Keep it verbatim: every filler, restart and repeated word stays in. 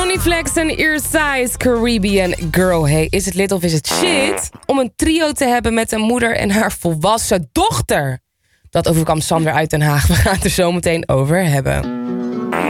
Ronnie Flex en Ear Size, Caribbean Girl. Hey, is het lit of is het shit om een trio te hebben met een moeder en haar volwassen dochter? Dat overkwam Sander uit Den Haag. We gaan het er zo meteen over hebben.